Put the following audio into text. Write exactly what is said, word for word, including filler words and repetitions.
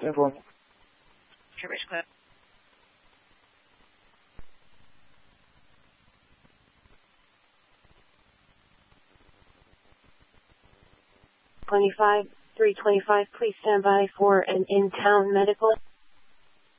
Stand for me. Rich Clip. twenty-five, three twenty-five, please stand by for an in-town medical.